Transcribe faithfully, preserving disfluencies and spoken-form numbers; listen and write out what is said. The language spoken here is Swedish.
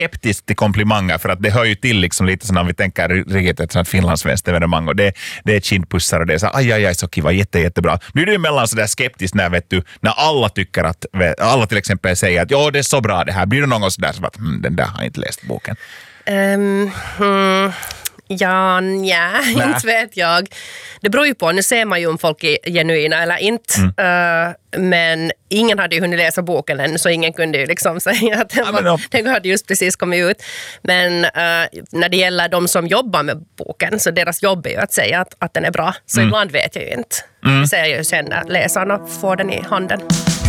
skeptisk till komplimanger för att det hör ju till liksom lite som när vi tänker riktigt ett sånt finlandssvenskt evenemang och det, det är kindpussar och det är så aj, aj, aj, så kiva, jätte, jättebra. Blir du emellan sådär skeptisk när, vet du, när alla tycker att, alla till exempel säger att ja, det är så bra det här. Blir du någon sådär som att hm, den där har inte läst boken? Um, hmm. Ja, nja, inte vet jag. Det beror ju på, nu ser man ju om folk är genuina eller inte. Mm. Uh, men ingen hade ju hunnit läsa boken än, så ingen kunde ju liksom säga att den, ja, var, den hade just precis kommit ut. Men uh, när det gäller de som jobbar med boken, så deras jobb är ju att säga att, att den är bra. Så mm. ibland vet jag ju inte. Mm. Det säger jag ju sen när läsarna får den i handen.